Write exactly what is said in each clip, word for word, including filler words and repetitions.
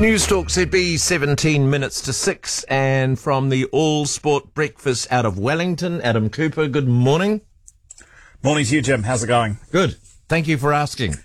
News Talk Z B, seventeen minutes to six, and from the All Sport Breakfast out of Wellington, Adam Cooper, good morning. Morning to you, Jim. How's it going? Good. Thank you for asking.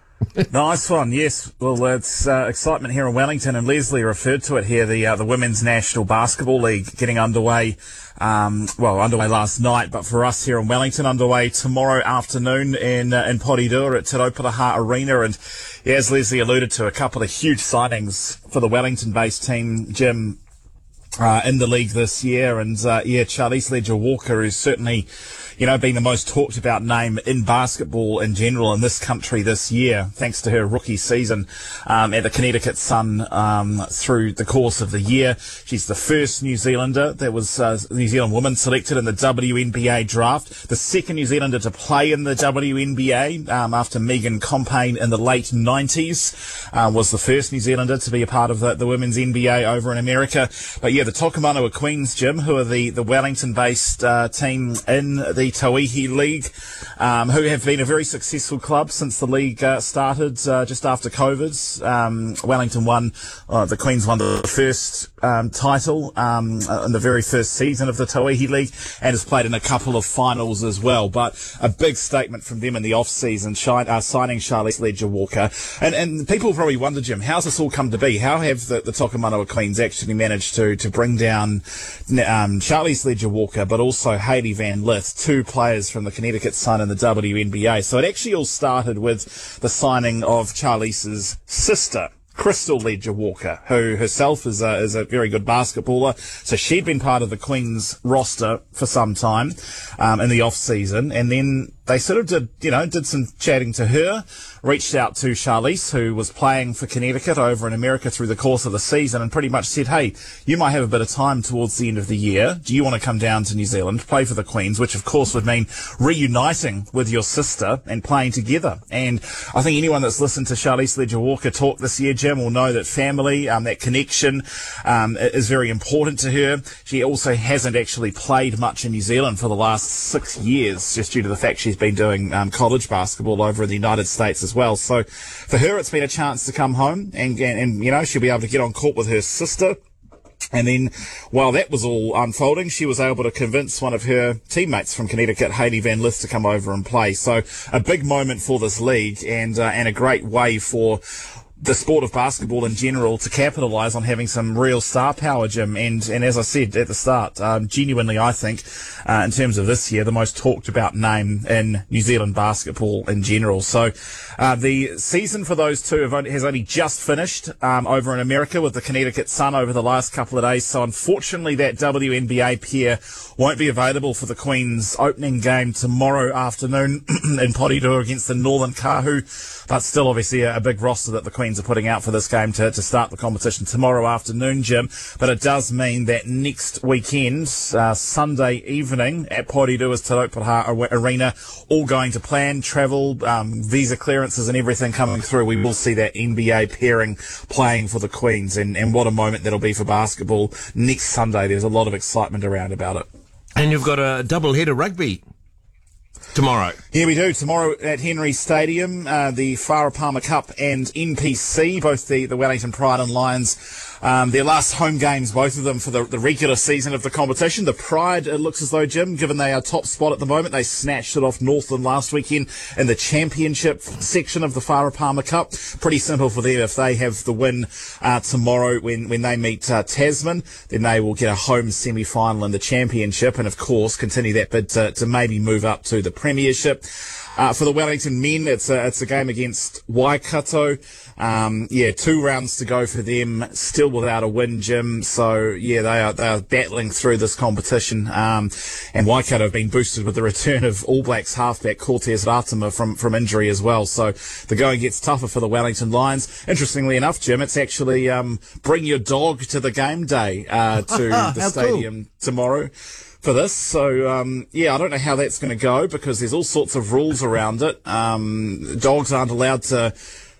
Nice one, yes. Well, it's uh, excitement here in Wellington, and Leslie referred to it here, the uh, the Women's National Basketball League getting underway, um, well, underway last night, but for us here in Wellington, underway tomorrow afternoon in uh, in Porirua at Te Rauparaha Arena. And yeah, as Leslie alluded to, a couple of huge signings for the Wellington-based team, Jim, uh, in the league this year. And uh, yeah, Charlize Leger-Walker is certainly, you know, being the most talked about name in basketball in general in this country this year, thanks to her rookie season um, at the Connecticut Sun um, through the course of the year. She's the first New Zealander that was uh, New Zealand woman selected in the W N B A draft, the second New Zealander to play in the W N B A um, after Megan Compain in the late nineties, uh, was the first New Zealander to be a part of the, the Women's N B A over in America. But yeah, the Tokomanawa Queens, Jim, who are the, the Wellington-based uh, team in the Tauihi League, um, who have been a very successful club since the league uh, started uh, just after COVID. Um, Wellington won, uh, the Queens won the first um, title um, in the very first season of the Tauihi League, and has played in a couple of finals as well. But a big statement from them in the off-season, shine, uh, signing Charlize Leger-Walker. And, and people probably wonder, Jim, how's this all come to be? How have the, the Tokomanawa Queens actually managed to, to bring down um, Charlize Leger-Walker, but also Hayley Van Lith, two players from the Connecticut Sun and the W N B A. So it actually all started with the signing of Charlize's sister, Crystal Leger-Walker, who herself is a, is a very good basketballer. So she'd been part of the Queens roster for some time um, in the off-season, and then they sort of did, you know, did some chatting to her, reached out to Charlize, who was playing for Connecticut over in America through the course of the season, and pretty much said, hey, you might have a bit of time towards the end of the year. Do you want to come down to New Zealand, play for the Queens, which of course would mean reuniting with your sister and playing together. And I think anyone that's listened to Charlize Leger-Walker talk this year, Jim, will know that family, um, that connection um, is very important to her. She also hasn't actually played much in New Zealand for the last six years, just due to the fact she's been doing um, college basketball over in the United States as well. So for her, it's been a chance to come home and, and, and you know, she'll be able to get on court with her sister. And then, while that was all unfolding, she was able to convince one of her teammates from Connecticut, Hayley Van Lith, to come over and play. So a big moment for this league, and uh, and a great way for the sport of basketball in general to capitalise on having some real star power, Jim. And, and as I said at the start, um, genuinely, I think, uh, in terms of this year, the most talked about name in New Zealand basketball in general. So, uh, the season for those two have only, has only just finished, um, over in America with the Connecticut Sun over the last couple of days. So unfortunately, that W N B A pair won't be available for the Queens opening game tomorrow afternoon in Porirua against the Northern Kahu. But still, obviously, a, a big roster that the Queens are putting out for this game to, to start the competition tomorrow afternoon, Jim. But it does mean that next weekend, uh, Sunday evening at Porirua's Te Rauparaha Arena, all going to plan, travel, um, visa clearances and everything coming through. We will see that N B A pairing playing for the Queens, and, and what a moment that'll be for basketball next Sunday. There's a lot of excitement around about it. And you've got a double header rugby tomorrow. Yeah, we do. Tomorrow at Henry Stadium, uh, the Farah Palmer Cup and N P C, both the, the Wellington Pride and Lions, um, their last home games, both of them for the, the regular season of the competition. The Pride, it looks as though, Jim, given they are top spot at the moment, they snatched it off Northland last weekend in the championship section of the Farah Palmer Cup. Pretty simple for them. If they have the win uh, tomorrow when, when they meet uh, Tasman, then they will get a home semi-final in the championship, and of course continue that bid to, to maybe move up to the premiership. Uh, for the Wellington men, it's a, it's a game against Waikato. Um, yeah, two rounds to go for them, still without a win, Jim. So, yeah, they are, they are battling through this competition. Um, and Waikato have been boosted with the return of All Blacks halfback Cortez Ratama from, from injury as well. So the going gets tougher for the Wellington Lions. Interestingly enough, Jim, it's actually, um, bring your dog to the game day, uh, to the stadium cool. tomorrow for this. So, um, yeah, I don't know how that's going to go because there's all sorts of rules around it. Um, dogs aren't allowed to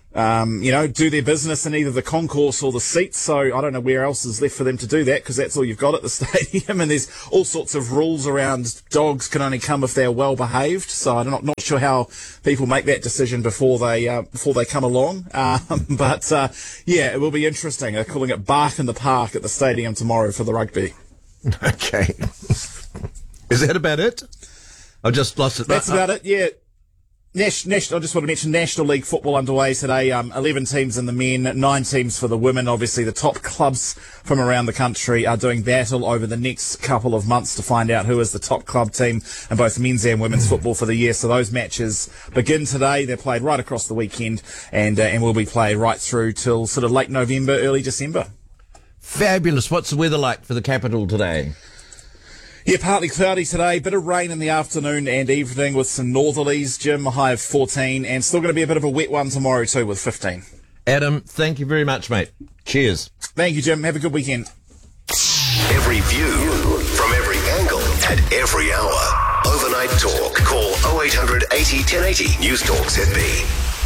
um, you know, do their business in either the concourse or the seats. So I don't know where else is left for them to do that, because that's all you've got at the stadium. And there's all sorts of rules around dogs can only come if they're well behaved. So I'm not, not sure how people make that decision before they uh, before they come along. Um, but uh, yeah, it will be interesting. They're calling it Bark in the Park at the stadium tomorrow for the rugby. Okay. Is that about it? I just lost it. That's about it, yeah. Nash, Nash, I just want to mention National League football underway today. Um, eleven teams in the men, nine teams for the women. Obviously, the top clubs from around the country are doing battle over the next couple of months to find out who is the top club team in both men's and women's football for the year. So those matches begin today. They're played right across the weekend and uh, and will be played right through till sort of late November, early December. Fabulous. What's the weather like for the capital today? Yeah, partly cloudy today, bit of rain in the afternoon and evening with some northerlies, Jim, a high of fourteen, and still going to be a bit of a wet one tomorrow too with fifteen. Adam, thank you very much, mate. Cheers. Thank you, Jim. Have a good weekend. Every view from every angle at every hour. Overnight Talk. Call oh eight hundred eighty ten eighty. News Talk Z B.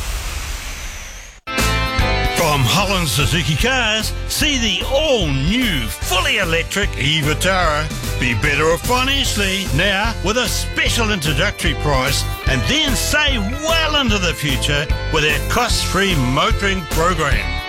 From Holland Suzuki Cars, see the all-new, fully electric e-Vitara. Be better off financially now with a special introductory price, and then save well into the future with our cost-free motoring program.